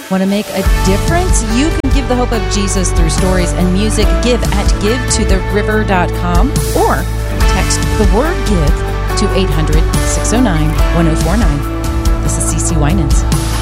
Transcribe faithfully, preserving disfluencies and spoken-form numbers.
Want to make a difference? You can give the hope of Jesus through stories and music. Give at give to the river dot com or text the word give to eight hundred, six oh nine, one oh four nine. This is Cece Winans.